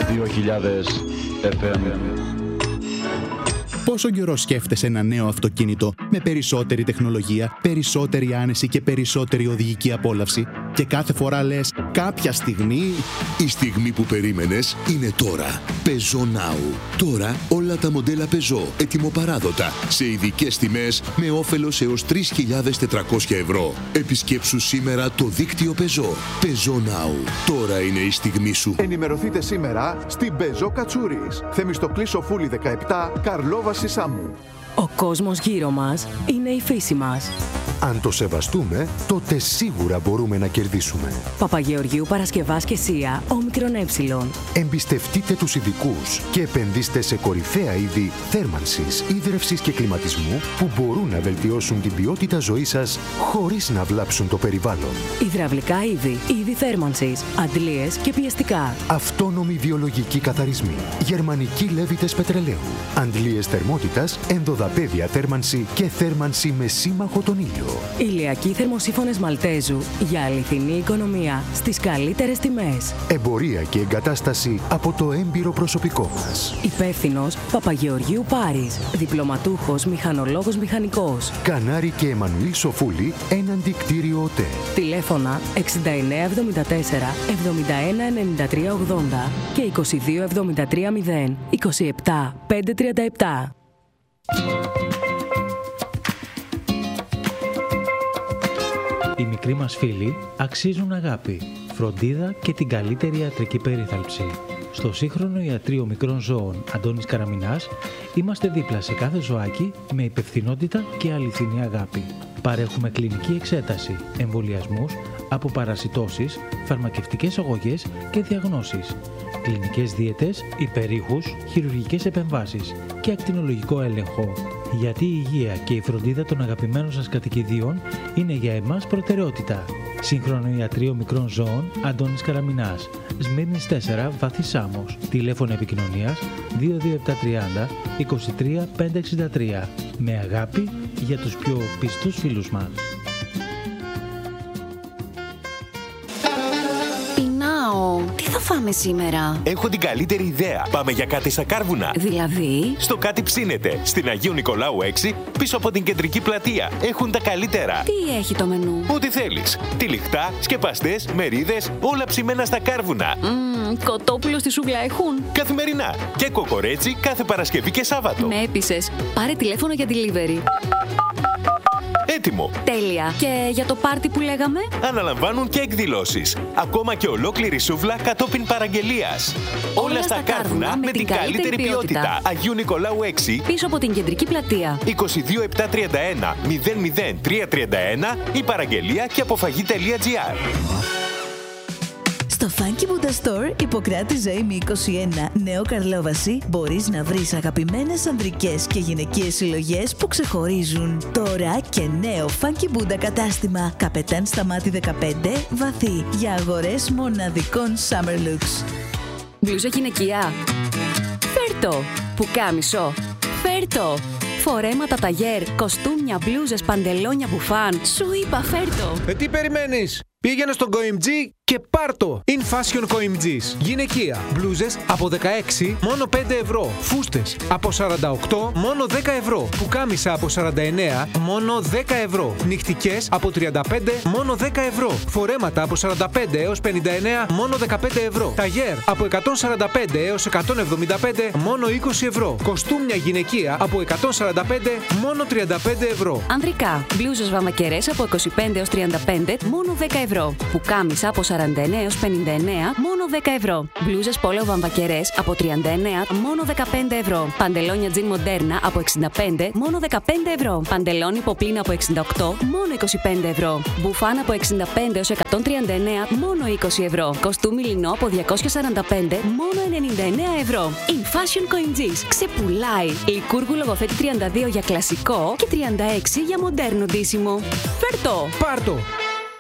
2000 FM. Πόσο καιρό σκέφτεσαι ένα νέο αυτοκίνητο με περισσότερη τεχνολογία, περισσότερη άνεση και περισσότερη οδηγική απόλαυση και κάθε φορά λες κάποια στιγμή... Η στιγμή που περίμενες είναι τώρα. Peugeot Now. Τώρα όλα τα μοντέλα Peugeot ετοιμοπαράδοτα σε ειδικές τιμές με όφελος έως 3.400 ευρώ. Επισκέψου σήμερα το δίκτυο Peugeot. Peugeot Now. Τώρα είναι η στιγμή σου. Ενημερωθείτε σήμερα στην Peugeot Κατσούρης. Θεμιστοκλής Σοφούλη 17, Καρλόβαση Σάμου. Ο κόσμος γύρω μας είναι η φύση μας. Αν το σεβαστούμε, τότε σίγουρα μπορούμε να κερδίσουμε. Παπαγεωργίου Παρασκευάς και Σία, όμικρον ε. Εμπιστευτείτε τους ειδικούς και επενδύστε σε κορυφαία είδη θέρμανσης, ίδρευσης και κλιματισμού που μπορούν να βελτιώσουν την ποιότητα ζωής σας χωρίς να βλάψουν το περιβάλλον. Υδραυλικά είδη θέρμανσης, αντλίες και πιεστικά. Αυτόνομοι βιολογικοί καθαρισμοί, γερμανικοί λέβητες πετρελαίου, αντλίες θερμότητας, ενδοδαπέδια θέρμανση και θέρμανση με σύμμαχο τον ήλιο. Ηλιακοί θερμοσύφωνες Μαλτέζου για αληθινή οικονομία στις καλύτερες τιμές. Εμπορία και εγκατάσταση από το έμπειρο προσωπικό μας. Υπεύθυνος Παπαγεωργίου Πάρης. Διπλωματούχος μηχανολόγος μηχανικός. Κανάρη και Εμμανουήλ Σοφούλη, έναντι κτίριο ΟΤΕ. Τηλέφωνα 6974 71 93 80 και 22 73 0 27 537. Οι μικροί μας φίλοι αξίζουν αγάπη, φροντίδα και την καλύτερη ιατρική περίθαλψη. Στο σύγχρονο ιατρείο μικρών ζώων Αντώνης Καραμινάς είμαστε δίπλα σε κάθε ζωάκι με υπευθυνότητα και αληθινή αγάπη. Παρέχουμε κλινική εξέταση, εμβολιασμούς, αποπαρασιτώσεις, φαρμακευτικές αγωγές και διαγνώσεις, κλινικές δίαιτες, υπερήχους, χειρουργικές επεμβάσεις και ακτινολογικό έλεγχο. Γιατί η υγεία και η φροντίδα των αγαπημένων σας κατοικιδίων είναι για εμάς προτεραιότητα. Σύγχρονο ιατρείο μικρών ζώων Αντώνης Καραμινάς, Σμύρνης 4, Βάθη Σάμος. Τηλέφωνο επικοινωνίας 22730 23 563. Με αγάπη για τους πιο πιστούς φίλους μας. Τι θα φάμε σήμερα? Έχω την καλύτερη ιδέα. Πάμε για κάτι στα Κάρβουνα. Δηλαδή? Στο Κάτι Ψήνεται, στην Αγίου Νικολάου 6, πίσω από την κεντρική πλατεία. Έχουν τα καλύτερα. Τι έχει το μενού? Ό,τι θέλεις. Τυλιχτά, σκεπαστές, μερίδες, όλα ψημένα στα Κάρβουνα. Κοτόπουλο στη σούβλα έχουν? Καθημερινά. Και κοκορέτσι κάθε Παρασκευή και Σάββατο. Με έπεισες. Πάρε τηλέφωνο για delivery. Έτοιμο. Τέλεια. Και για το πάρτι που λέγαμε? Αναλαμβάνουν και εκδηλώσεις. Ακόμα και ολόκληρη σούβλα κατόπιν παραγγελίας. Όλα στα Κάρβουνα με την καλύτερη ποιότητα. Αγίου Νικολάου 6, πίσω από την κεντρική πλατεία. 22731 00331 ή παραγγελία και αποφαγή.gr. Στο Funky Buddha Store, Ιπποκράτη Ζωήμη 21, Νέο Καρλόβαση, μπορείς να βρεις αγαπημένες ανδρικές και γυναικείες συλλογές που ξεχωρίζουν. Τώρα και νέο Funky Buddha κατάστημα, Καπετάν Σταμάτη 15, Βαθύ, για αγορές μοναδικών summer looks. Μπλούζα γυναικεία? Φέρτο. Πουκάμισο? Φέρτο. Φορέματα ταγέρ, κοστούμια, μπλούζες, παντελόνια, μπουφάν. Σου είπα φέρτο. Τι περιμένεις? Πήγαινε στον COIMG και πάρτο! In Fashion COIMG's. Γυναικεία. Μπλούζες από 16, μόνο 5 ευρώ. Φούστες από 48, μόνο 10 ευρώ. Πουκάμισα από 49, μόνο 10 ευρώ. Νυχτικές από 35, μόνο 10 ευρώ. Φορέματα από 45 έως 59, μόνο 15 ευρώ. Ταγέρ από 145 έως 175, μόνο 20 ευρώ. Κοστούμια γυναικεία από 145, μόνο 35 ευρώ. Ανδρικά. Μπλούζες βαμακερές από 25 έως 35, μόνο 10 ευρώ. Πουκάμισα από 49 έως 59, μόνο 10 ευρώ. Μπλούζες πόλο βαμβακερές από 39, μόνο 15 ευρώ. Παντελόνια τζιν μοντέρνα από 65, μόνο 15 ευρώ. Παντελόνι ποπλίνα από 68, μόνο 25 ευρώ. Μπουφάν από 65 έως 139, μόνο 20 ευρώ. Κοστούμι λινό από 245, μόνο 99 ευρώ. In Fashion COIMG's. Ξεπουλάει. Λικούργου Λογοθέτη 32 για κλασικό και 36 για μοντέρνο ντύσιμο. Φέρτο! Πάρτο!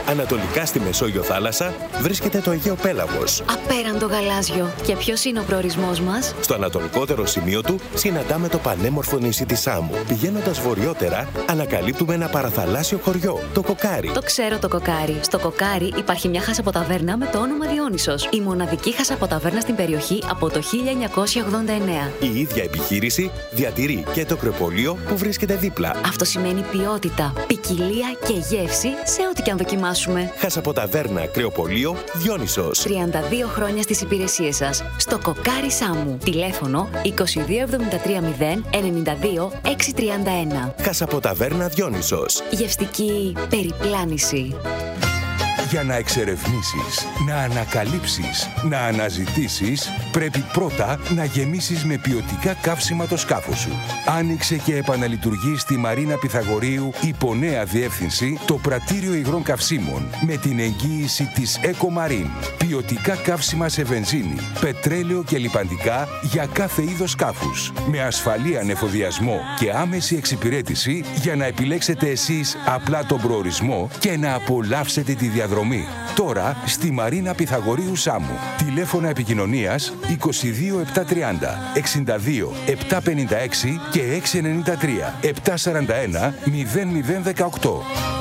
Ανατολικά στη Μεσόγειο θάλασσα βρίσκεται το Αιγαίο Πέλαγος. Απέραντο γαλάζιο. Και ποιος είναι ο προορισμός μας? Στο ανατολικότερο σημείο του συναντάμε το πανέμορφο νησί της Σάμου. Πηγαίνοντας βορειότερα, ανακαλύπτουμε ένα παραθαλάσσιο χωριό, το Κοκάρι. Το ξέρω το Κοκάρι. Στο Κοκάρι υπάρχει μια χασαποταβέρνα με το όνομα Διόνυσος. Η μοναδική χασαποταβέρνα στην περιοχή από το 1989. Η ίδια επιχείρηση διατηρεί και το κρεοπολείο που βρίσκεται δίπλα. Αυτό σημαίνει ποιότητα, ποικιλία και γεύση σε ό,τι και αν δοκιμάσουμε. Χασαποταβέρνα, κρεοπολείο, Διόνυσος. 32 χρόνια στις υπηρεσίες σας. Στο Κοκάρι Σάμου. Τηλέφωνο 22730 92 631. Χασαποταβέρνα Διόνυσος. Γευστική περιπλάνηση. Για να εξερευνήσεις, να ανακαλύψεις, να αναζητήσεις, πρέπει πρώτα να γεμίσεις με ποιοτικά καύσιμα το σκάφος σου. Άνοιξε και επαναλειτουργεί στη Μαρίνα Πυθαγορείου υπό νέα διεύθυνση το πρατήριο υγρών καυσίμων με την εγγύηση της EcoMarine. Ποιοτικά καύσιμα σε βενζίνη, πετρέλαιο και λιπαντικά για κάθε είδος σκάφους. Με ασφαλή ανεφοδιασμό και άμεση εξυπηρέτηση για να επιλέξετε εσείς απλά τον προορισμό και να απολαύσετε τη διαδρομή. Τώρα στη Μαρίνα Πυθαγορείου Σάμου. Τηλέφωνα επικοινωνίας 22 730 62 756 και 693 741 0018.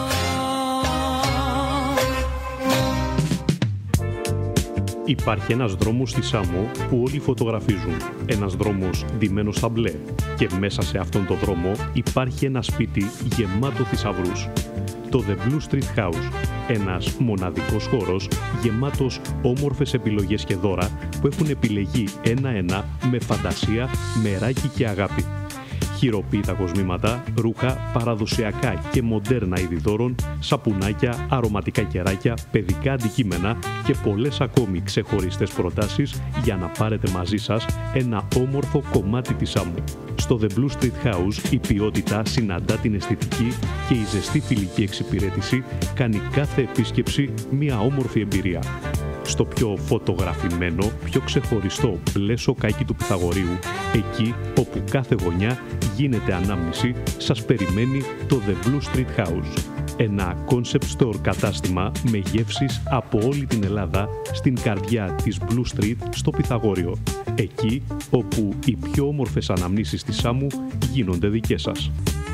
Υπάρχει ένας δρόμος στη Σάμο που όλοι φωτογραφίζουν. Ένας δρόμος ντυμένος στα μπλε. Και μέσα σε αυτόν τον δρόμο υπάρχει ένα σπίτι γεμάτο θησαυρούς. Το The Blue Street House. Ένας μοναδικός χώρος γεμάτος όμορφες επιλογές και δώρα που έχουν επιλεγεί ένα-ένα με φαντασία, μεράκι και αγάπη. Χειροποίητα κοσμήματα, ρούχα, παραδοσιακά και μοντέρνα είδη δώρων, σαπουνάκια, αρωματικά κεράκια, παιδικά αντικείμενα και πολλές ακόμη ξεχωριστές προτάσεις για να πάρετε μαζί σας ένα όμορφο κομμάτι της Σάμου. Στο The Blue Street House η ποιότητα συναντά την αισθητική και η ζεστή φιλική εξυπηρέτηση κάνει κάθε επίσκεψη μια όμορφη εμπειρία. Στο πιο φωτογραφημένο, πιο ξεχωριστό μπλε σοκάκι του Πυθαγορείου, εκεί όπου κάθε γωνιά γίνεται ανάμνηση, σας περιμένει το The Blue Street House. Ένα concept store κατάστημα με γεύσεις από όλη την Ελλάδα στην καρδιά της Blue Street στο Πυθαγόριο. Εκεί όπου οι πιο όμορφες αναμνήσεις της Σάμου γίνονται δικές σας.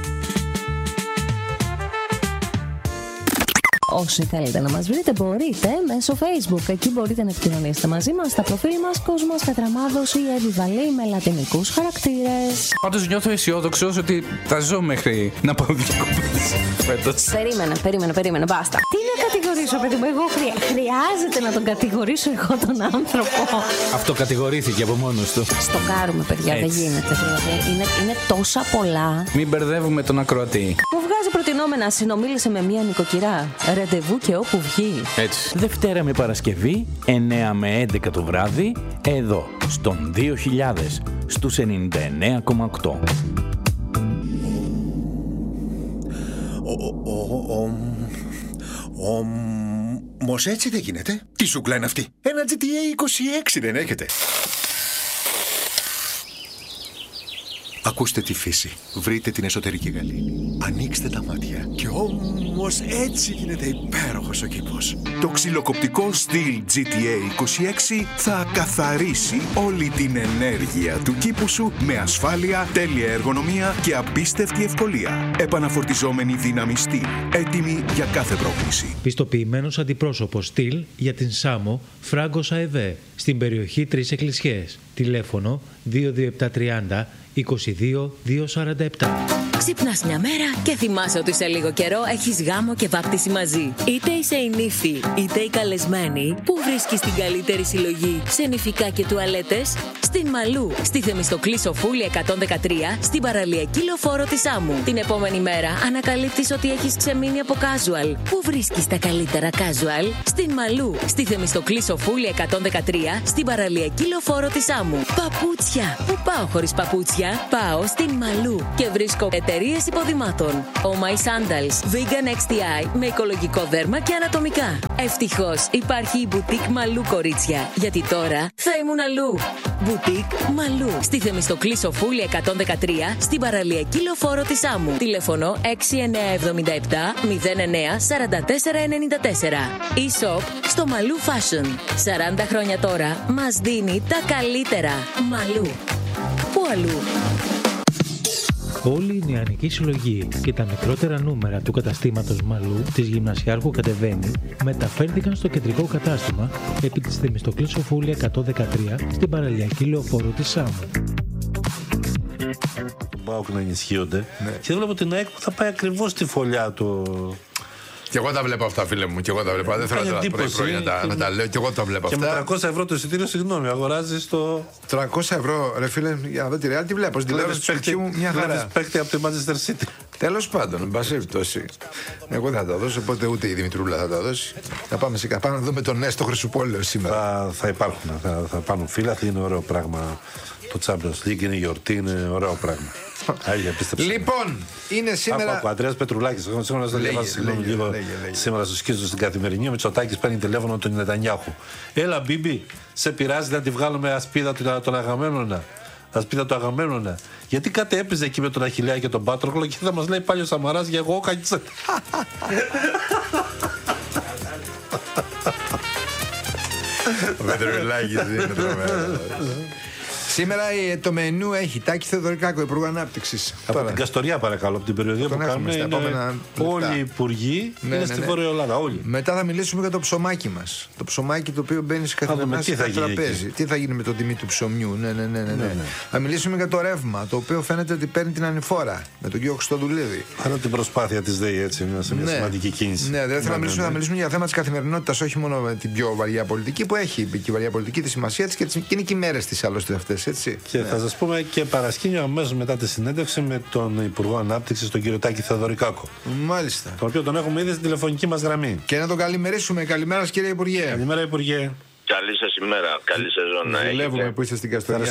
Όσοι θέλετε να μας βρείτε μπορείτε μέσω Facebook. Εκεί μπορείτε να επικοινωνήσετε μαζί μας στα προφίλ μας Κόσμος Κατραμάδος ή Εύη Βαλή με λατινικούς χαρακτήρες. Πάντως νιώθω αισιόδοξος ότι θα ζω μέχρι να πάω διακοπές φέτος. Περίμενε, μπάστα. Τι να κατηγορήσω, παιδί μου, εγώ χρειάζεται να τον κατηγορήσω εγώ τον άνθρωπο. Αυτό κατηγορήθηκε από μόνος του. Στοκάρουμε, παιδιά, δεν γίνεται. Είναι τόσα πολλά. Μην μπερδεύουμε τον ακροατή. Μου βγάζει προτινόμενα, συνομίλησε με μία νοικοκυρά. Ραντεβού και όπου βγει. Έτσι. Δευτέρα με Παρασκευή, 9 με 11 το βράδυ, εδώ, στον 2000, στους 99,8. Όμως έτσι δεν γίνεται. Τι σούκλα είναι αυτή? Ένα GTA 26 δεν έχετε? Ακούστε τη φύση. Βρείτε την εσωτερική γαλήνη. Ανοίξτε τα μάτια. Και όμως έτσι γίνεται υπέροχος ο κήπος. Το ξυλοκοπτικό στυλ GTA 26 θα καθαρίσει όλη την ενέργεια του κήπου σου με ασφάλεια, τέλεια εργονομία και απίστευτη ευκολία. Επαναφορτιζόμενη δύναμη στυλ. Έτοιμη για κάθε πρόκληση. Πιστοποιημένος αντιπρόσωπος στυλ για την Σάμο Φράγκος ΑΕΒ στην περιοχή Τρεις Εκκλησιές. Τηλέφωνο 22730 22 247. Ξυπνάς μια μέρα και θυμάσαι ότι σε λίγο καιρό έχεις γάμο και βάπτιση μαζί. Είτε είσαι η νύφη, είτε η καλεσμένη, που βρίσκεις την καλύτερη συλλογή σε νηφικά και τουαλέτες? Στην Μαλού, στη Θεμιστοκλή Σοφούλη 113, στην παραλιακή λεωφόρο της Σάμου. Την επόμενη μέρα ανακαλύπτεις ότι έχεις ξεμείνει από casual. Πού βρίσκεις τα καλύτερα casual? Στην Μαλού, στη Θεμιστοκλή Σοφούλη 113, στην παραλιακή λεωφόρο της Σάμου. Παπούτσια. Πού πάω χωρίς παπούτσια? Πάω στην Μαλού και βρίσκω εταιρείες υποδημάτων. Oh My Sandals, Vegan XTI με οικολογικό δέρμα και ανατομικά. Ευτυχώς υπάρχει η Boutique Μαλού, κορίτσια, γιατί τώρα θα ήμουν αλλού. Boutique Μαλού, στη Θεμιστοκλή Σοφούλη 113, στην παραλιακή λεωφόρο της Άμμου. Τηλέφωνο 6977 09 44 94. E-shop στο Μαλού Fashion. 40 χρόνια τώρα μας δίνει τα καλύτερα. Μαλού. Πού αλλού? Όλη η νεανική συλλογή και τα μικρότερα νούμερα του καταστήματος Μαλού της Γυμνασιάρχου Κατεβαίνει μεταφέρθηκαν στο κεντρικό κατάστημα επί της Θεμιστοκλής Σοφούλη 113 στην παραλιακή λεωφόρο της Σάμου. Τον ΠΑΟΚ να ενισχύονται και βλέπω την ΑΕΚ που θα πάει ακριβώς στη φωλιά του. Και εγώ τα βλέπω αυτά, φίλε μου. Και εγώ τα βλέπω. Δεν θέλω πρωί-πρωί να τα λέω. Και εγώ τα βλέπω αυτά. Και με 300 ευρώ το εισιτήριο, συγγνώμη, αγοράζει το. 300 ευρώ, ρε φίλε, για να δω τη Real, τι βλέπω. Στην τηλεόραση του σπιτιού μου μια χαρά. Παίκτη από τη Manchester City. Τέλος πάντων, εν πάση περιπτώσει. Εγώ θα τα δώσω, οπότε ούτε η Δημητρούλα θα τα δώσει. Θα πάμε σε καπάνα να δούμε τον Νέστο Χρυσουπόλαιο σήμερα. Θα υπάρχουν, θα πάρουν φύλλα, θα είναι ωραίο πράγμα. Το Champions League είναι γιορτή, είναι ωραίο πράγμα. Λοιπόν, είναι σήμερα. Ο Αντρέας Πετρουλάκης, εγώ σήμερα στο διαβάσω λίγο. Σήμερα στο σκίζο στην Καθημερινή, ο Μητσοτάκης παίρνει τηλέφωνο τον Νετανιάχου. Έλα, Μπίμπι, σε πειράζει να τη βγάλουμε ασπίδα των Αγαμέμνονα. Ασπίδα του Αγαμέμνονα. Γιατί κάτι έπαιζε εκεί με τον Αχιλλέα και τον Πάτροκλο και θα μας λέει πάλι ο Σαμαράς για εγώ κάτσε. Ο Πετρουλάκης είναι τρομερός. Σήμερα το μενού έχει Τάκη Θεοδωρικάκο, Υπουργό Ανάπτυξης. Από την Καστοριά, παρακαλώ, από την περιοδία που κάνουμε. Όλοι οι υπουργοί είναι στη Βόρεια Ελλάδα. Όλοι. Μετά θα μιλήσουμε για το ψωμάκι μας. Το ψωμάκι το οποίο μπαίνει σε καθημερινά στο τραπέζι. Τι θα γίνει με το τιμή του ψωμιού. Ναι. Θα μιλήσουμε για το ρεύμα, το οποίο φαίνεται ότι παίρνει την ανηφόρα με τον κύριο Χρυστοδουλίδη. Άρα την προσπάθεια της ΔΕΗ έτσι, σε μια σημαντική κίνηση. Ναι, δεν θέλω να μιλήσουμε για θέμα της καθημερινότητας, όχι μόνο με την πιο βαριά πολιτική που έχει η βαριά πολιτική, τη σημασία της και είναι και οι μέρες της άλλωστε αυτές. Έτσι. Και θα σας πούμε και παρασκήνιο αμέσως μετά τη συνέντευξη με τον Υπουργό Ανάπτυξης, τον κύριο Τάκη Θεοδωρικάκο. Μάλιστα. Τον οποίο τον έχουμε ήδη στην τηλεφωνική μας γραμμή. Και να τον καλημερίσουμε. Καλημέρα σας, κύριε Υπουργέ. Καλημέρα, Υπουργέ. Καλή σας ημέρα. Καλή σεζόν να έχετε. Δουλεύουμε που είστε στην Καστοριά.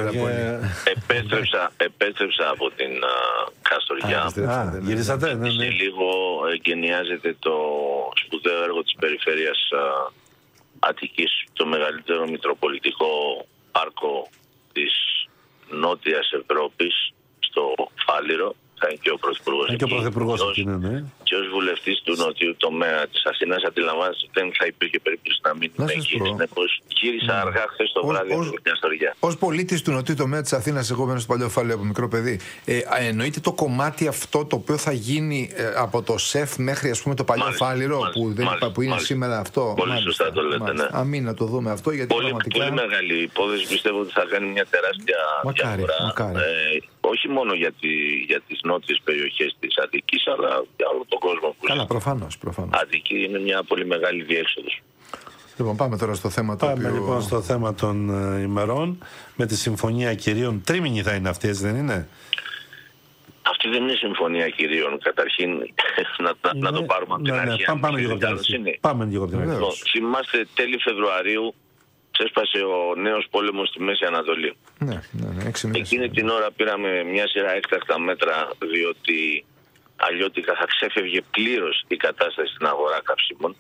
Επέστρεψα από την Καστοριά. Γυρίσατε. Σε λίγο εγκαινιάζεται το σπουδαίο έργο της Περιφέρειας Αττικής, το μεγαλύτερο μητροπολιτικό πάρκο της Νότιας Ευρώπης στο Φάληρο. Θα είναι και ο Πρωθυπουργός. Και ο Πρωθυπουργός και ως βουλευτής του νοτιού τομέα της Αθήνας αντιλαμβάνεστε ότι δεν θα υπήρχε περίπτωση να μην είμαι εκεί. Συνεπώς γύρισα αργά χθες το βράδυ από την Καστοριά. Ως πολίτης του νοτιού τομέα της Αθήνας, εγώ μένω στο Παλαιό Φάληρο από μικρό παιδί, εννοείται το κομμάτι αυτό το οποίο θα γίνει από το ΣΕΦ μέχρι ας πούμε το Παλαιό Φάληρο που είναι σήμερα αυτό. Πολύ σωστά το λέτε, ναι. Αμήν να το δούμε αυτό γιατί πραγματικά. Πολύ μεγάλη υπόθεση, πιστεύω ότι θα κάνει μια τεράστια διαφορά. Όχι μόνο για τις νότιες περιοχές της Αττικής, αλλά για όλο τον κόσμο. Καλά, προφανώς. Αττική είναι μια πολύ μεγάλη διέξοδος. Λοιπόν, πάμε τώρα στο θέμα λοιπόν στο θέμα των ημερών. Με τη Συμφωνία Κυρίων. Τρίμηνη θα είναι αυτή, έτσι δεν είναι? Αυτή δεν είναι συμφωνία κυρίων. Καταρχήν, να το πάρουμε από την αρχή. Πάμε λίγο από την αρχή. Θυμάστε, τέλη Φεβρουαρίου ξέσπασε ο νέος πόλεμος στη Μέση Ανατολή. Ναι, εκείνη την ώρα πήραμε μια σειρά έκτακτα μέτρα, διότι αλλιώτικα θα ξέφευγε πλήρως η κατάσταση στην αγορά καυσίμων.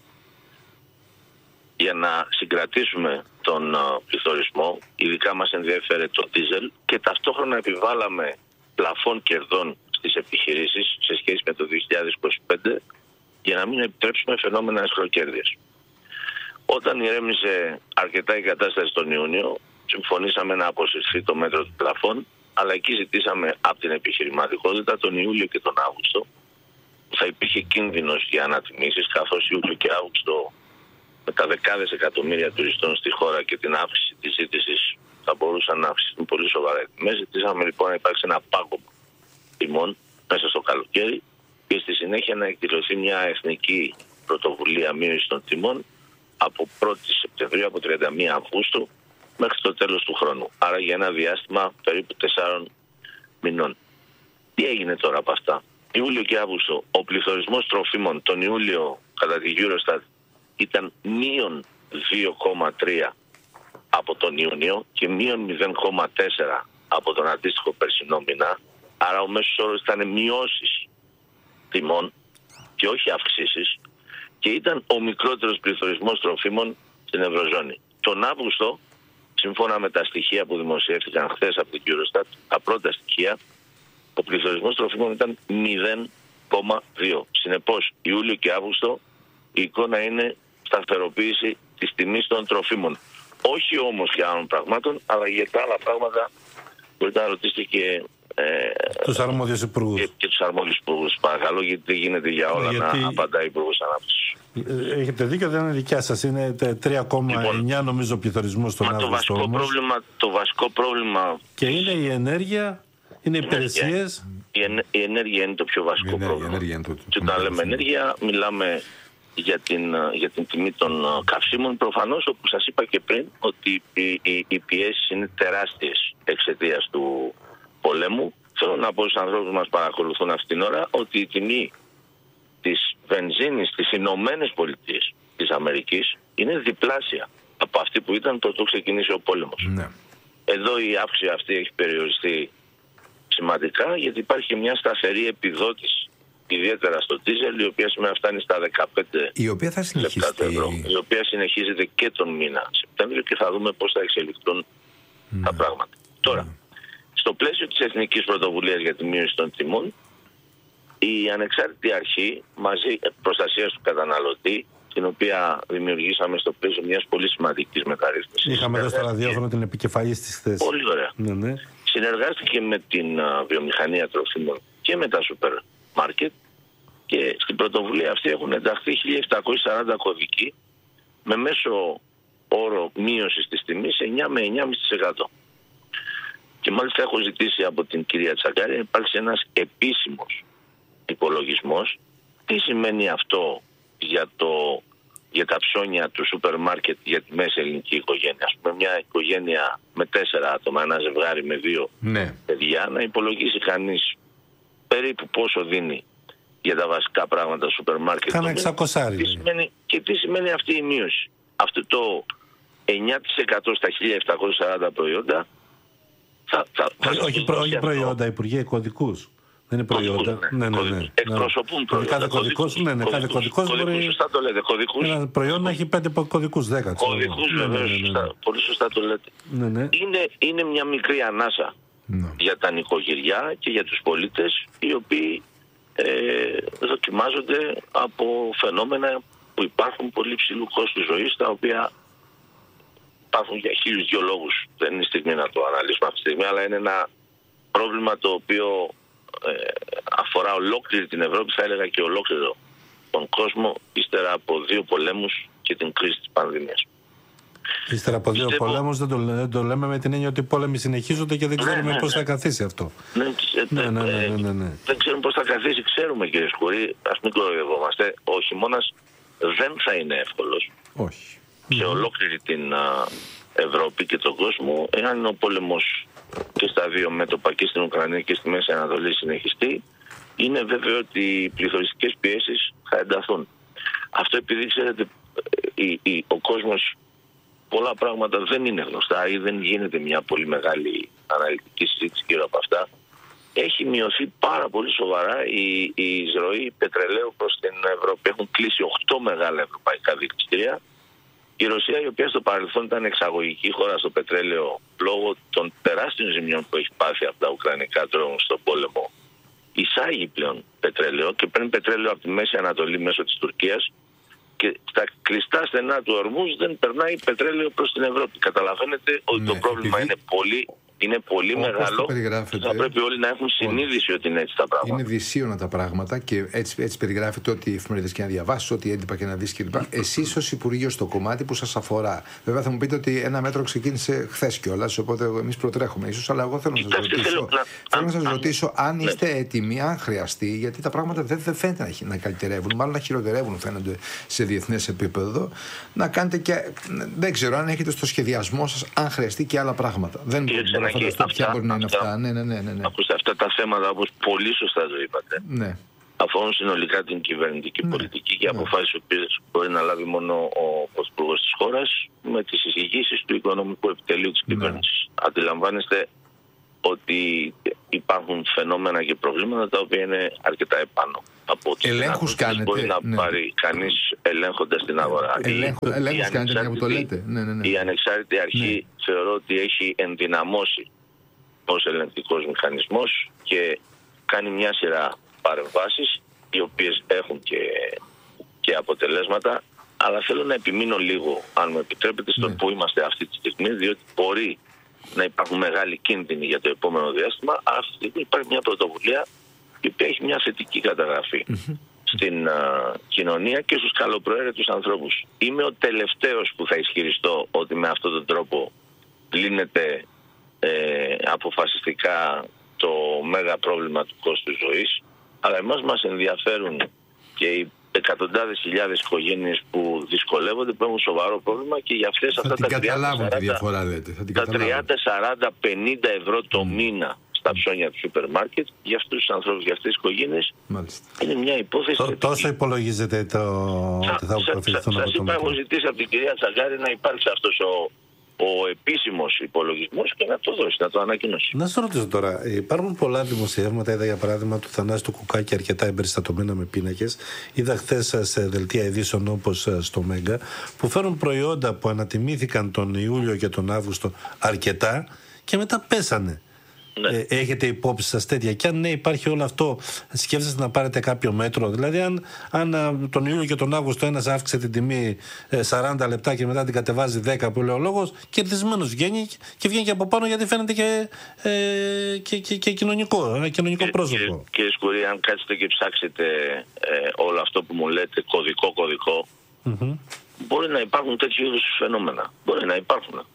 Για να συγκρατήσουμε τον πληθωρισμό, ειδικά μας ενδιαφέρε το δίζελ και ταυτόχρονα επιβάλαμε πλαφόν κερδών στις επιχειρήσεις σε σχέση με το 2025 για να μην επιτρέψουμε φαινόμενα αισχροκέρδειας. Όταν ηρέμησε αρκετά η κατάσταση τον Ιούνιο, συμφωνήσαμε να αποσυρθεί το μέτρο του πλαφών, αλλά εκεί ζητήσαμε από την επιχειρηματικότητα τον Ιούλιο και τον Αύγουστο που θα υπήρχε κίνδυνος για ανατιμήσεις, καθώς Ιούλιο και Αύγουστο με τα δεκάδες εκατομμύρια τουριστών στη χώρα και την αύξηση της ζήτησης θα μπορούσαν να αυξηθούν πολύ σοβαρά οι τιμές. Ζητήσαμε λοιπόν να υπάρξει ένα πάγωμα τιμών μέσα στο καλοκαίρι και στη συνέχεια να εκδηλωθεί μια εθνική πρωτοβουλία μείωση των τιμών από 1η Σεπτεμβρίου, από 31 Αυγούστου μέχρι το τέλος του χρόνου. Άρα για ένα διάστημα περίπου 4 μηνών. Τι έγινε τώρα από αυτά? Ιούλιο και Αύγουστο ο πληθωρισμός τροφίμων τον Ιούλιο κατά τη Eurostat ήταν μείον 2,3 από τον Ιούνιο και μείον 0,4 από τον αντίστοιχο περσινό μήνα. Άρα ο μέσος όρος ήταν μειώσεις τιμών και όχι αυξήσεις, και ήταν ο μικρότερος πληθωρισμός τροφίμων στην Ευρωζώνη. Τον Αύγουστο, σύμφωνα με τα στοιχεία που δημοσιεύτηκαν χθες από την Eurostat, τα πρώτα στοιχεία, ο πληθωρισμός τροφίμων ήταν 0,2. Συνεπώς, Ιούλιο και Αύγουστο η εικόνα είναι σταθεροποίηση της τιμής των τροφίμων. Όχι όμως για άλλων πραγμάτων, αλλά για τα άλλα πράγματα μπορείτε να ρωτήσετε και τους αρμόδιους υπουργούς. Και τους αρμόδιους υπουργούς, παρακαλώ, γιατί δεν γίνεται για όλα να απαντάει ο Υπουργός Ανάπτυξης. Έχετε δίκιο, δεν είναι δικιά σας. Είναι 3,9 νομίζω πληθωρισμός στον Αύγουστο. Το βασικό πρόβλημα... Και είναι η ενέργεια, είναι οι υπηρεσίες. Η ενέργεια είναι το πιο βασικό πρόβλημα. Και όταν λέμε ενέργεια, μιλάμε για την τιμή των καυσίμων. Προφανώς, όπως σας είπα και πριν, ότι οι πιέσεις είναι τεράστιες εξαιτίας του πολέμου. Θέλω να πω στους ανθρώπους που μας παρακολουθούν αυτήν την ώρα ότι η τιμή της βενζίνης στις Ηνωμένες Πολιτείες της Αμερικής είναι διπλάσια από αυτή που ήταν το ξεκινήσει ο πόλεμος. Ναι. Εδώ η αύξηση αυτή έχει περιοριστεί σημαντικά, γιατί υπάρχει μια σταθερή επιδότηση, ιδιαίτερα στο ντίζελ, η οποία σήμερα φτάνει στα 15 η οποία θα συνεχιστεί. Ευρώ, η οποία συνεχίζεται και τον μήνα Σεπτέμβριο, και θα δούμε πώς θα εξελιχθούν τα πράγματα. Τώρα, στο πλαίσιο της Εθνικής Πρωτοβουλίας για τη μείωση των τιμών, η ανεξάρτητη αρχή μαζί προστασίας του καταναλωτή, την οποία δημιουργήσαμε στο πλαίσιο μιας πολύ σημαντικής μεταρρύθμισης. Είχαμε εδώ στο ραδιόφωνο την επικεφαλής της χθες. Πολύ ωραία. Ναι. Συνεργάστηκε με την βιομηχανία τροφίμων και με τα σούπερ μάρκετ, και στην πρωτοβουλία αυτή έχουν ενταχθεί 1.740 κωδικοί με μέσο όρο μείωσης της τιμής 9 με 9,5%. Και μάλιστα έχω ζητήσει από την κυρία Τσαγκάρη να υπάρξει ένας επίσημος υπολογισμός. Τι σημαίνει αυτό για τα ψώνια του σούπερ μάρκετ για τη μέση ελληνική οικογένεια? Ας πούμε, μια οικογένεια με 4 άτομα, ένα ζευγάρι με 2 παιδιά, να υπολογίσει κανείς περίπου πόσο δίνει για τα βασικά πράγματα του σούπερ μάρκετ. Κάνα 600. Και τι σημαίνει αυτή η μείωση? Αυτό το 9% στα 1.740 προϊόντα όχι προϊόντα, Υπουργέ, κωδικούς. Δεν είναι προϊόντα. Ναι. Εκπροσωπούν προϊόντα. Κάθε κωδικός μπορεί. Σωστά το λέτε. Κωδικούς. Ένα προϊόν να έχει 5 κωδικούς, 10. Κωδικούς, βεβαίως. Πολύ σωστά το λέτε. Είναι μια μικρή ανάσα για τα νοικοκυριά και για τους πολίτες, οι οποίοι δοκιμάζονται από φαινόμενα που υπάρχουν πολύ ψηλού κόστου ζωής, τα οποία υπάρχουν για 1.002 λόγους. Δεν είναι στιγμή να το αναλύσουμε αυτή τη στιγμή, αλλά είναι ένα πρόβλημα το οποίο αφορά ολόκληρη την Ευρώπη, θα έλεγα και ολόκληρο τον κόσμο, ύστερα από 2 πολέμους και την κρίση της πανδημίας. Ύστερα από 2 πολέμους δεν το λέμε με την έννοια ότι οι πόλεμοι συνεχίζονται και δεν ξέρουμε πώς θα καθίσει αυτό. Δεν ξέρουμε πώς θα καθίσει, ξέρουμε, κύριε Σκουρή, ας μην κοροϊδευόμαστε. Ο χειμώνας δεν θα είναι εύκολος. Όχι. Σε ολόκληρη την Ευρώπη και τον κόσμο, εάν ο πόλεμος και στα 2 μέτωπα, και στην Ουκρανία και στη Μέση Ανατολή, συνεχιστεί, είναι βέβαιο ότι οι πληθωριστικές πιέσεις θα ενταθούν. Αυτό επειδή, ξέρετε, ο κόσμος πολλά πράγματα δεν είναι γνωστά ή δεν γίνεται μια πολύ μεγάλη αναλυτική συζήτηση γύρω από αυτά. Έχει μειωθεί πάρα πολύ σοβαρά η εισρωή πετρελαίου προς την Ευρώπη. Έχουν κλείσει 8 μεγάλα ευρωπαϊκά δικαστήρια. Η Ρωσία, η οποία στο παρελθόν ήταν εξαγωγική χώρα στο πετρέλαιο λόγω των τεράστιων ζημιών που έχει πάθει από τα ουκρανικά τρόμου στον πόλεμο, εισάγει πλέον πετρέλαιο και παίρνει πετρέλαιο από τη Μέση Ανατολή μέσω της Τουρκίας, και στα κλειστά στενά του Ορμούζ δεν περνάει πετρέλαιο προς την Ευρώπη. Καταλαβαίνετε ότι το πρόβλημα είναι πολύ μεγάλο. Θα πρέπει όλοι να έχουν συνείδηση ότι είναι έτσι τα πράγματα. Είναι δυσίωνα τα πράγματα και έτσι περιγράφεται ό,τι εφημερίδες και να διαβάσεις, ό,τι έντυπα και να δεις κλπ. Εσείς ως Υπουργείο στο κομμάτι που σας αφορά. Βέβαια θα μου πείτε ότι ένα μέτρο ξεκίνησε χθες κιόλας, οπότε εμείς προτρέχουμε ίσως, αλλά εγώ θέλω να σας ρωτήσω αν είστε έτοιμοι, αν χρειαστεί, γιατί τα πράγματα δεν φαίνεται να καλυτερεύουν, μάλλον να χειροτερεύουν φαίνονται σε διεθνές επίπεδο, να κάνετε και. Δεν ξέρω αν έχετε στο σχεδιασμό σας, αν χρειαστεί και άλλα πράγματα. Δεν μπορώ να φανταστώ ποια μπορεί να είναι αυτά. Ναι. Ακούστε, αυτά τα θέματα, όπως πολύ σωστά το είπατε, αφορούν συνολικά την κυβερνητική πολιτική και αποφάσεις οι οποίες μπορεί να λάβει μόνο ο Πρωθυπουργός της χώρας με τις εισηγήσεις του Οικονομικού Επιτελείου της κυβέρνησης. Αντιλαμβάνεστε ότι υπάρχουν φαινόμενα και προβλήματα τα οποία είναι αρκετά επάνω. Ελέγχους κάνετε? Μπορεί να πάρει κανείς ελέγχοντας την αγορά. Ελέγχους κάνετε που το λέτε. Η ανεξάρτητη αρχή θεωρώ ότι έχει ενδυναμώσει ως ελεγκτικός μηχανισμός και κάνει μια σειρά παρεμβάσεις οι οποίες έχουν και αποτελέσματα, αλλά θέλω να επιμείνω λίγο, αν μου επιτρέπετε, στο που είμαστε αυτή τη στιγμή, διότι μπορεί να υπάρχουν μεγάλοι κίνδυνοι για το επόμενο διάστημα. Αυτή τη στιγμή υπάρχει μια πρωτοβουλία η οποία έχει μια θετική καταγραφή στην κοινωνία και στους καλοπροαίρετους ανθρώπους. Είμαι ο τελευταίος που θα ισχυριστώ ότι με αυτόν τον τρόπο λύνεται αποφασιστικά το μέγα πρόβλημα του κόστους ζωής, αλλά εμάς μας ενδιαφέρουν και οι εκατοντάδες χιλιάδες οικογένειες που δυσκολεύονται, που έχουν σοβαρό πρόβλημα, και για αυτές αυτά τα 30, 40, 50 ευρώ το μήνα στα ψώνια του σούπερ μάρκετ, για αυτούς τους ανθρώπους, για αυτές τις οικογένειες, είναι μια υπόθεση. Τόσο υπολογίζεται ότι θα αποφευθούν? Σας είπα, έχω ζητήσει από την κυρία Τσαγκάρη να υπάρξει αυτός ο επίσημος υπολογισμός και να το δώσει, να το ανακοινώσει. Να σας ρωτήσω τώρα, υπάρχουν πολλά δημοσιεύματα. Είδα για παράδειγμα του Θανάση του Κουκάκη αρκετά εμπεριστατωμένα με πίνακες. Είδα χθες σε δελτία ειδήσεων όπως στο Μέγκα, που φέρουν προϊόντα που ανατιμήθηκαν τον Ιούλιο και τον Αύγουστο αρκετά και μετά πέσανε. Ναι. Έχετε υπόψη σας τέτοια? Και αν ναι, υπάρχει όλο αυτό, σκέφτεστε να πάρετε κάποιο μέτρο? Δηλαδή αν τον Ιούλιο και τον Αύγουστο ένας αύξησε την τιμή 40 λεπτά και μετά την κατεβάζει 10 που λέει ο λόγος, κερδισμένος βγαίνει και βγαίνει και από πάνω, γιατί φαίνεται και κοινωνικό πρόσωπο. Κύριε Σκουρή, αν κάτσετε και ψάξετε όλο αυτό που μου λέτε κωδικό, μπορεί να υπάρχουν τέτοιου είδους φαινόμενα. Μπορεί να υπάρχουν.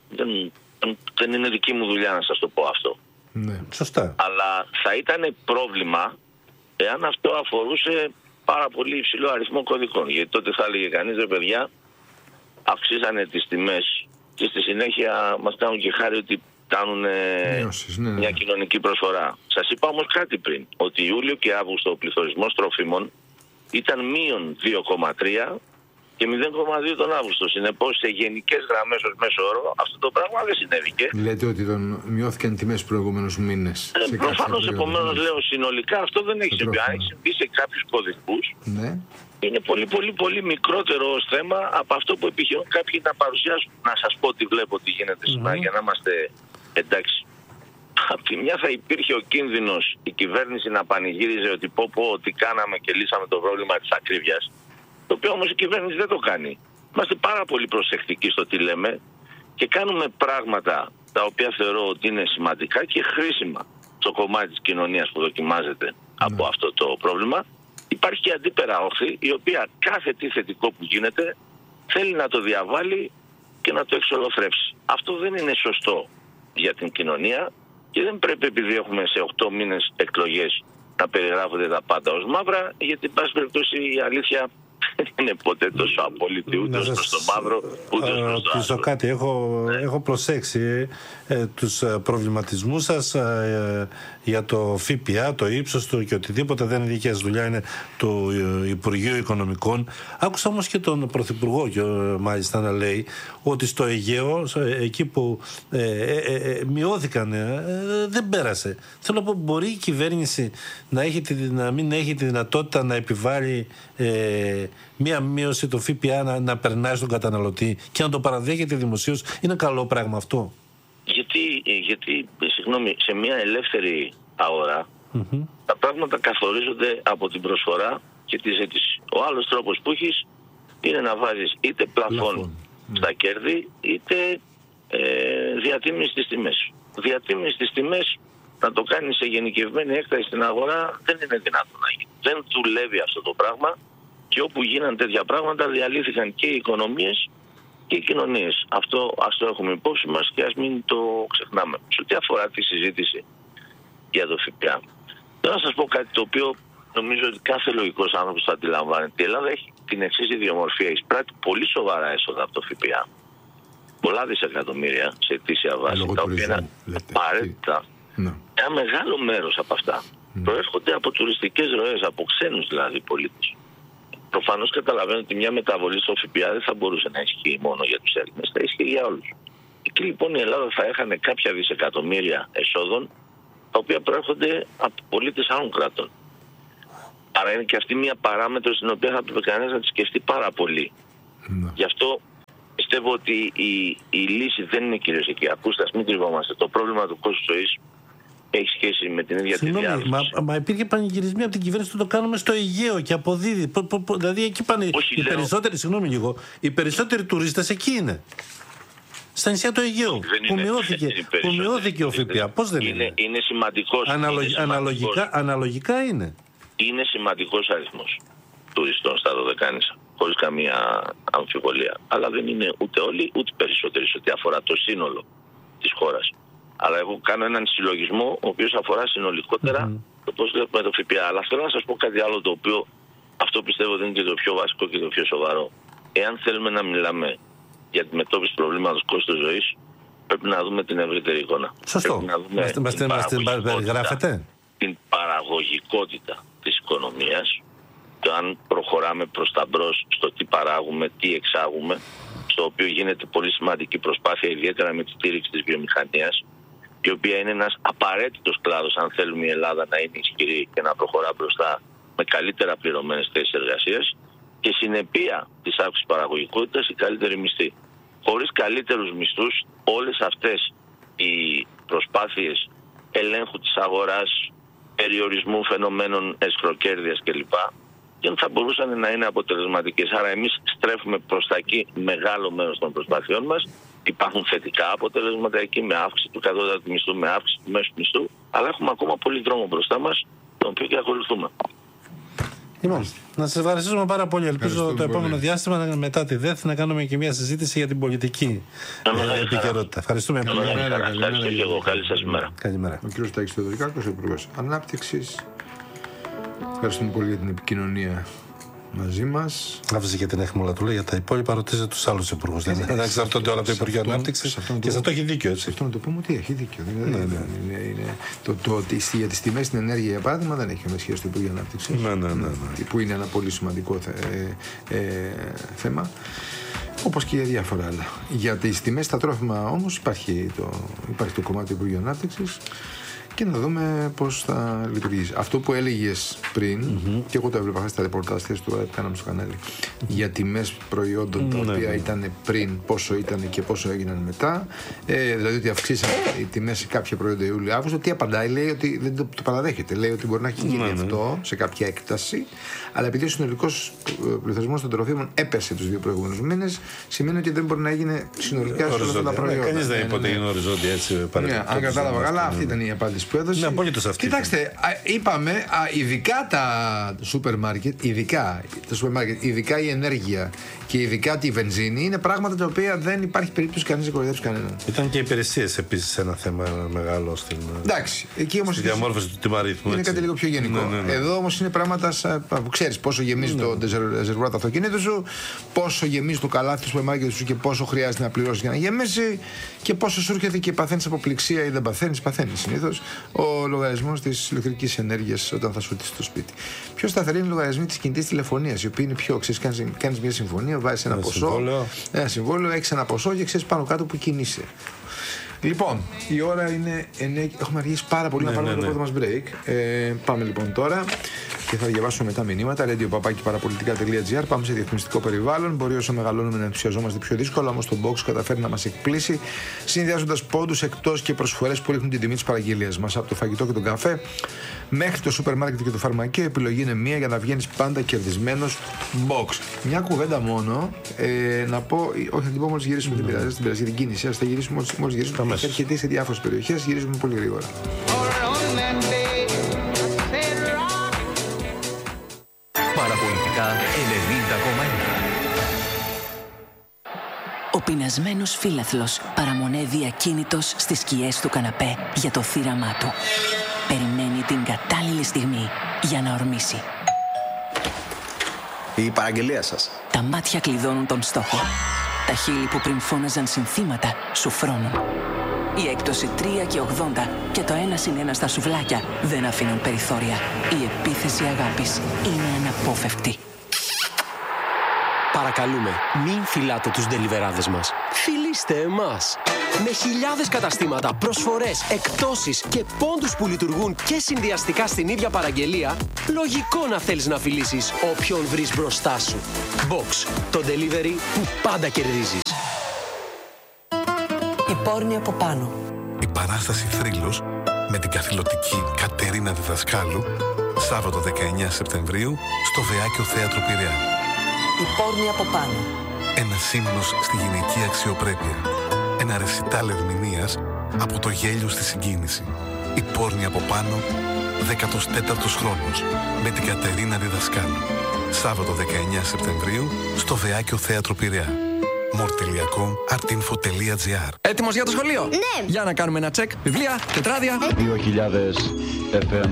Δεν είναι δική μου δουλειά να σας το πω αυτό. Ναι, σωστά. Αλλά θα ήταν πρόβλημα εάν αυτό αφορούσε πάρα πολύ υψηλό αριθμό κωδικών. Γιατί τότε θα έλεγε κανείς, ρε παιδιά, αυξήσανε τις τιμές και στη συνέχεια μας κάνουν και χάρη ότι κάνουν μια κοινωνική προσφορά. Σας είπα όμως κάτι πριν, ότι Ιούλιο και Αύγουστο ο πληθωρισμός τροφίμων ήταν μείον 2,3 και 0,2 τον Αύγουστο. Συνεπώς, σε γενικές γραμμές ως μέσο όρο, αυτό το πράγμα δεν συνέβηκε. Λέτε ότι μειώθηκαν οι τιμές στους προηγούμενους μήνες. Προφανώς, επομένως, λέω, συνολικά αυτό δεν έχει συμβεί. Αν έχει συμβεί σε κάποιους κωδικούς, είναι πολύ μικρότερο ως θέμα από αυτό που επιχειρούν κάποιοι να παρουσιάσουν. Να σας πω τι βλέπω, τι γίνεται σήμερα, για να είμαστε εντάξει. Απ' τη μια θα υπήρχε ο κίνδυνος η κυβέρνηση να πανηγύριζε ότι ότι κάναμε και λύσαμε το πρόβλημα της ακρίβειας. Το οποίο όμως η κυβέρνηση δεν το κάνει. Είμαστε πάρα πολύ προσεκτικοί στο τι λέμε και κάνουμε πράγματα τα οποία θεωρώ ότι είναι σημαντικά και χρήσιμα στο κομμάτι της κοινωνίας που δοκιμάζεται από αυτό το πρόβλημα. Υπάρχει και αντίπερα όχθη, η οποία κάθε τι θετικό που γίνεται θέλει να το διαβάλει και να το εξολοθρεύσει. Αυτό δεν είναι σωστό για την κοινωνία και δεν πρέπει, επειδή έχουμε σε 8 μήνες εκλογές, να περιγράφονται τα πάντα ως μαύρα, γιατί εν πάση περιπτώσει η αλήθεια δεν είναι ποτέ τόσο απόλυτη ούτε ως προς το μαύρο ούτε ως προς το άσπρο. Κάτι, έχω προσέξει τους προβληματισμούς σας για το ΦΠΑ, το ύψος του και οτιδήποτε δεν είναι δική σας δουλειά, είναι του Υπουργείου Οικονομικών. Άκουσα όμως και τον Πρωθυπουργό μάλιστα να λέει ότι στο Αιγαίο, εκεί που μειώθηκαν, δεν πέρασε. Θέλω να πω, μπορεί η κυβέρνηση να μην έχει τη δυνατότητα να επιβάλλει μία μείωση το ΦΠΑ να περνάει στον καταναλωτή και να το παραδέχεται δημοσίως? Είναι καλό πράγμα αυτό? Γιατί συγγνώμη, σε μια ελεύθερη αγορά τα πράγματα καθορίζονται από την προσφορά και τη ζήτηση. Ο άλλος τρόπος που έχεις είναι να βάζεις είτε πλαφόν στα κέρδη, είτε διατίμηση στις τιμές. Διατίμηση στις τιμές να το κάνεις σε γενικευμένη έκταση στην αγορά δεν είναι δυνατόν να γίνει. Δεν δουλεύει αυτό το πράγμα και όπου γίναν τέτοια πράγματα διαλύθηκαν και οι οικονομίες και οι κοινωνίες. Αυτό ας το έχουμε υπόψη μας και ας μην το ξεχνάμε. Σε ό,τι αφορά τη συζήτηση για το ΦΠΑ, θέλω να σας πω κάτι το οποίο νομίζω ότι κάθε λογικός άνθρωπος θα αντιλαμβάνεται. Η Ελλάδα έχει την εξής ιδιομορφία: εισπράττει πολύ σοβαρά έσοδα από το ΦΠΑ. Πολλά δισεκατομμύρια σε ετήσια βάση, τα οποία είναι απαραίτητα. Ένα μεγάλο μέρος από αυτά προέρχονται από τουριστικές ροές, από ξένους δηλαδή πολίτες. Προφανώς καταλαβαίνω ότι μια μεταβολή στο ΦΠΑ δεν θα μπορούσε να ισχύει μόνο για τους Έλληνες, θα ισχύει για όλους. Εκεί λοιπόν η Ελλάδα θα έχανε κάποια δισεκατομμύρια εσόδων τα οποία προέρχονται από πολίτες άλλων κρατών. Άρα είναι και αυτή μια παράμετρο στην οποία θα έπρεπε κανένας να τη σκεφτεί πάρα πολύ. Γι' αυτό πιστεύω ότι η λύση δεν είναι κυρίως εκεί. Ακούστε, ας μην κρυβόμαστε. Το πρόβλημα του κόστους ζωής έχει σχέση με την ίδια τη διάρκεια. Μα υπήρχε πανηγυρισμοί από την κυβέρνηση ότι το κάνουμε στο Αιγαίο και αποδίδει. Δηλαδή εκεί πάνε οι περισσότεροι, συγγνώμη λίγο, οι περισσότεροι τουρίστες εκεί είναι. Στα νησιά του Αιγαίου. Που μειώθηκε ο ΦΠΑ. Πώς δεν είναι? Είναι σημαντικός. Αναλογικά είναι. Είναι σημαντικός αριθμός τουριστών στα Δωδεκάνησα, χωρίς καμία αμφιβολία. Αλλά δεν είναι ούτε όλοι ούτε περισσότεροι σε ό,τι αφορά το σύνολο της χώρας. Αλλά εγώ κάνω έναν συλλογισμό ο οποίος αφορά συνολικότερα το πώς βλέπουμε το ΦΠΑ. Αλλά θέλω να σας πω κάτι άλλο, το οποίο αυτό πιστεύω ότι είναι και το πιο βασικό και το πιο σοβαρό. Εάν θέλουμε να μιλάμε για τη μετώπιση προβλήματος κόστος ζωής, πρέπει να δούμε την ευρύτερη εικόνα. Σωστό. Μας την περιγράφετε. Την παραγωγικότητα της οικονομίας, το αν προχωράμε προς τα μπρος στο τι παράγουμε, τι εξάγουμε, στο οποίο γίνεται πολύ σημαντική προσπάθεια, ιδιαίτερα με τη στήριξη της βιομηχανίας, η οποία είναι ένας απαραίτητος κλάδος αν θέλουμε η Ελλάδα να είναι ισχυρή και να προχωρά μπροστά με καλύτερα πληρωμένες θέσεις εργασίας, και συνεπία της αύξησης παραγωγικότητας η καλύτερη μισθή. Χωρίς καλύτερους μισθούς, όλες αυτές οι προσπάθειες ελέγχου της αγοράς, περιορισμού φαινομένων εσχροκέρδειας κλπ. δεν θα μπορούσαν να είναι αποτελεσματικές. Άρα εμείς στρέφουμε προς τα εκεί μεγάλο μέρος των προσπαθειών μας. Υπάρχουν θετικά αποτελέσματα εκεί με αύξηση του κατώτατου μισθού, με αύξηση του μέσου μισθού, αλλά έχουμε ακόμα πολύ δρόμο μπροστά μας, τον οποίο και ακολουθούμε. Λοιπόν, να σας ευχαριστήσουμε πάρα πολύ. Ελπίζω το επόμενο διάστημα, μετά τη ΔΕΘ, να κάνουμε και μια συζήτηση για την πολιτική επικαιρότητα. Ευχαριστούμε πολύ. Ευχαριστώ και εγώ. Καλή σας ημέρα. Καλημέρα. Ο κ. Τάκης Θεοδωρικάκος, Υπουργός Ανάπτυξης. Ευχαριστούμε πολύ για την επικοινωνία μαζί μας. Άφησε και την έχμολα του, λέει, για τα υπόλοιπα ρωτήσε τους άλλους υπουργούς. Δεν εξαρτώνται όλα από το Υπουργείο Ανάπτυξης. Και σε αυτό έχει δίκιο, έτσι. Σε αυτό να το πούμε ότι έχει δίκιο. Το ότι για τις τιμές στην ενέργεια, για παράδειγμα, δεν έχει σχέση στο Υπουργείο Ανάπτυξης. Που είναι ένα πολύ σημαντικό θέμα. Όπως και για διάφορα άλλα. Για τις τιμές στα τρόφιμα όμως υπάρχει το κομμάτι του Υπουργείου Ανάπτυξης. Και να δούμε πώς θα λειτουργήσει. Αυτό που έλεγες πριν, και εγώ το έβλεπα στα ρεπορτάζ του ΑΕΠ, κάναμε στο κανάλι, για τιμές προϊόντων τα οποία ήταν πριν, πόσο ήταν και πόσο έγιναν μετά. Δηλαδή ότι αυξήσαν οι τιμές σε κάποια προϊόντα Ιούλιο-Αύγουστο. Τι απαντάει, λέει ότι δεν το παραδέχεται. Λέει ότι μπορεί να έχει γίνει αυτό σε κάποια έκταση, αλλά επειδή ο συνολικός πληθωρισμός των τροφίμων έπεσε τους 2 προηγούμενους μήνες, σημαίνει ότι δεν μπορεί να γίνει συνολικά σε όλα τα προϊόντα. Κανείς δεν είπε ότι είναι οριζόντια έτσι. Αν κατάλαβα καλά, αυτή ήταν η απάντηση που έδωσε. Κοιτάξτε, είπαμε, ειδικά τα σούπερ μάρκετ, ειδικά η ενέργεια και ειδικά τη βενζίνη, είναι πράγματα τα οποία δεν υπάρχει περίπτωση κανείς να κοροϊδέψει κανέναν. Ήταν και οι υπηρεσίες επίσης ένα θέμα μεγάλο στην διαμόρφωση του τιμαριθμού. Είναι κάτι λίγο πιο γενικό. Εδώ όμως είναι πράγματα που ξέρεις πόσο γεμίζει το ρεζερβουάρ του αυτοκίνητου σου, πόσο γεμίζει το καλάθι του σούπερ μάρκετ σου και πόσο χρειάζεται να πληρώσει για να γεμίσει και πόσο σου έρχεται και παθαίνεις αποπληξία ή δεν παθαίνεις συνήθως ο λογαριασμός της ηλεκτρικής ενέργειας όταν θα σου έρθει στο σπίτι. Πιο σταθερή είναι οι λογαριασμοί της κινητής τηλεφωνίας, οι οποίοι είναι πιο, κάνεις μια συμφωνία, βάζεις ένα συμβόλαιο, έχεις ένα ποσό και ξέρεις πάνω κάτω που κινείσαι. Λοιπόν, η ώρα είναι 9, έχουμε αργήσει πάρα πολύ να πάρουμε το πρώτο μας break. Πάμε λοιπόν τώρα και θα διαβάσουμε μετά μηνύματα. radio.papaki.parapolitica.gr. Πάμε σε διαφημιστικό περιβάλλον. Μπορεί όσο μεγαλώνουμε να ενθουσιαζόμαστε πιο δύσκολα, όμως το box καταφέρει να μας εκπλήσει, συνδυάζοντας πόντους, εκτός και προσφορές που ρίχνουν την τιμή της παραγγελίας μας. Από το φαγητό και τον καφέ μέχρι το σούπερ μάρκετ και το φαρμακείο, η επιλογή είναι μία για να βγαίνεις πάντα κερδισμένος. Box. Μια κουβέντα μόνο να πω, όχι να την πω μόλις γυρίσουμε, την πειράζει, την πειράζει για την κίνηση. Ας τα γυρίσουμε μόλις γυρίσουμε. Έρχεται σε διάφορες περιοχές, γυρίζουμε πολύ γρήγορα. Παραπολιτικά 90,1. Ο πεινασμένος φύλαθλος παραμονεύει ακίνητος στις σκιές του καναπέ για το θύραμά του. Περιμένει την κατάλληλη στιγμή για να ορμήσει. Η παραγγελία σας. Τα μάτια κλειδώνουν τον στόχο. Τα χείλη που πριν φώναζαν συνθήματα σου φρώνουν. Η έκπτωση 3,80 και το 1+1 στα σουβλάκια δεν αφήνουν περιθώρια. Η επίθεση αγάπης είναι αναπόφευκτη. Παρακαλούμε, μην φυλάτε τους ντελιβεράδες μας. Φιλήστε εμάς. Με χιλιάδες καταστήματα, προσφορές, εκπτώσεις και πόντους που λειτουργούν και συνδυαστικά στην ίδια παραγγελία, λογικό να θέλεις να φιλήσεις όποιον βρεις μπροστά σου. Box, το delivery που πάντα κερδίζεις. Η πόρνη από πάνω. Η παράσταση Θρύλος με την καθηλωτική Κατερίνα Διδασκάλου, Σάββατο 19 Σεπτεμβρίου στο Βεάκιο Θέατρο Πειραιά. Η πόρνη από πάνω. Ένας ύμνος στη γυναική αξιοπρέπεια. Ένα ρεσιτάλ ερμηνείας από το γέλιο στη συγκίνηση. Η πόρνη από πάνω, 14ος χρόνος, με την Κατερίνα Διδασκάλου. Σάββατο 19 Σεπτεμβρίου στο Βεάκιο Θέατρο Πειραιά. more.com.artinfo.gr. Έτοιμος για το σχολείο? Ναι! Για να κάνουμε ένα τσεκ. Βιβλία, τετράδια. 2000 FM.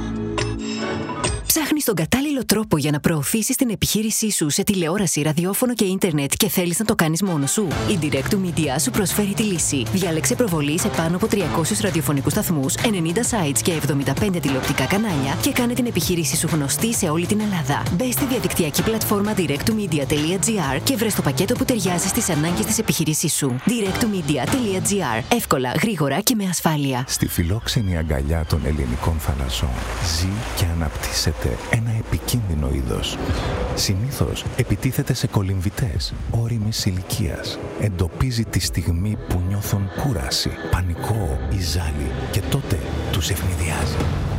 Ψάχνεις τον κατάλληλο τρόπο για να προωθήσεις την επιχείρησή σου σε τηλεόραση, ραδιόφωνο και ίντερνετ και θέλεις να το κάνεις μόνος σου? Η Direct to Media σου προσφέρει τη λύση. Διάλεξε προβολή σε πάνω από 300 ραδιοφωνικούς σταθμούς, 90 sites και 75 τηλεοπτικά κανάλια και κάνε την επιχείρησή σου γνωστή σε όλη την Ελλάδα. Μπες στη διαδικτυακή πλατφόρμα directtomedia.gr και βρες το πακέτο που ταιριάζει στις ανάγκες της επιχείρησής σου. directtomedia.gr. Εύκολα, γρήγορα και με ασφάλεια. Στη φιλόξενη αγκαλιά των ελληνικών θαλασσών ζει και αναπτύσσεται ένα επικίνδυνο είδος. Συνήθως επιτίθεται σε κολυμβητές όριμης ηλικίας. Εντοπίζει τη στιγμή που νιώθουν κούραση, πανικό ή ζάλι και τότε τους ευνηδιάζει.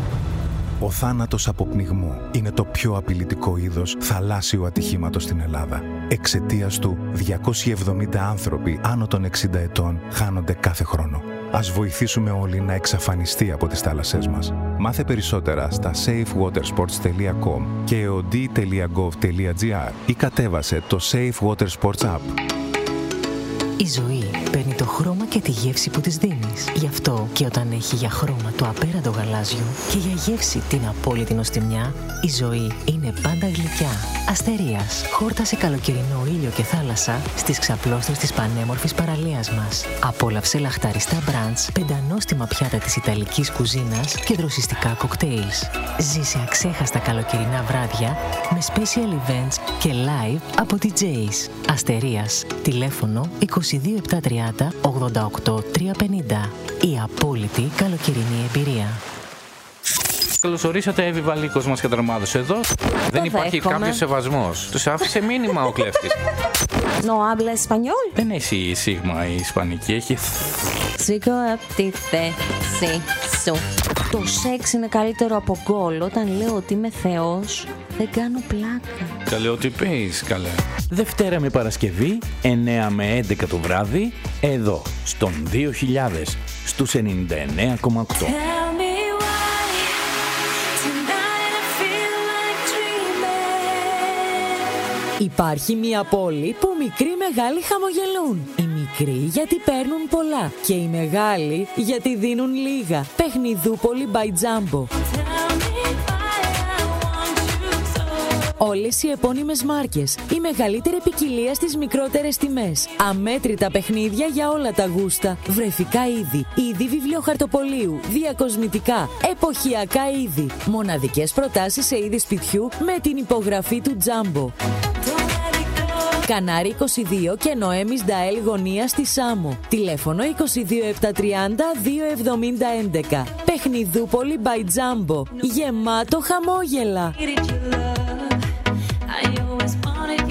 Ο θάνατος από πνιγμό είναι το πιο απειλητικό είδος θαλάσσιου ατυχήματος στην Ελλάδα. Εξαιτίας του, 270 άνθρωποι άνω των 60 ετών χάνονται κάθε χρόνο. Ας βοηθήσουμε όλοι να εξαφανιστεί από τις θάλασσές μας. Μάθε περισσότερα στα safewatersports.com και eod.gov.gr ή κατέβασε το Safe Water Sports App. Η ζωή παίρνει το χρώμα και τη γεύση που της δίνεις. Γι' αυτό και όταν έχει για χρώμα το απέραντο γαλάζιο και για γεύση την απόλυτη νοστιμιά, η ζωή είναι πάντα γλυκιά. Αστερίας. Χόρτασε καλοκαιρινό ήλιο και θάλασσα στις ξαπλώστρες της πανέμορφης παραλίας μας. Απόλαυσε λαχταριστά μπραντς, πεντανόστιμα πιάτα της ιταλικής κουζίνας και δροσιστικά κοκτέιλς. Ζήσε αξέχαστα καλοκαιρινά βράδια με special events και live από DJs. Αστερίας. Τηλέφωνο 22730 88 350. Η απόλυτη καλοκαιρινή εμπειρία. Καλωσορίσατε, Εύη Βαλίκος μας καταρμάδωσε εδώ. Δεν υπάρχει κάποιος σεβασμός. Τους άφησε μήνυμα ο κλέφτης. No habla español. Δεν έχει σίγμα η ισπανική, έχει... Σήκω απ' τη θέση σου. Το σεξ είναι καλύτερο από γκολ. Όταν λέω ότι είμαι θεός, δεν κάνω πλάκα. Καλέ, ό,τι πεις, καλέ. Δευτέρα με Παρασκευή, 9 με 11 το βράδυ, εδώ, στον 2000, στους 99,8. Υπάρχει μια πόλη που μικροί μεγάλοι χαμογελούν. Οι μικροί γιατί παίρνουν πολλά και οι μεγάλοι γιατί δίνουν λίγα. Παιχνιδούπολη by Jumbo. Όλες οι επώνυμες μάρκες, η μεγαλύτερη ποικιλία στις μικρότερες τιμές. Αμέτρητα παιχνίδια για όλα τα γούστα. Βρεφικά είδη, είδη βιβλιοχαρτοπολίου, διακοσμητικά, εποχιακά είδη. Μοναδικές προτάσεις σε είδη σπιτιού με την υπογραφή του Jumbo. Κανάρι 22 και Νοέμις Νταέλ γωνία στη Σάμο. Τηλέφωνο 22 730 270 11. Παιχνιδούπολη by Jumbo. Γεμάτο χαμόγελα.